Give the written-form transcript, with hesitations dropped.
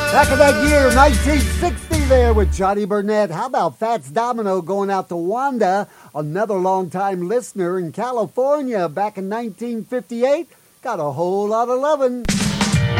Back in that year, 1960 there with Johnny Burnett. How about Fats Domino going out to Wanda, another longtime listener in California back in 1958? Got a whole lot of lovin'.